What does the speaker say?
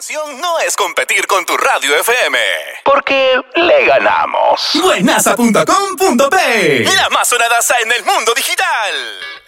diversión no es competir con tu radio FM, porque le ganamos. Buenaza.com.p, la más sonadaza en el mundo digital.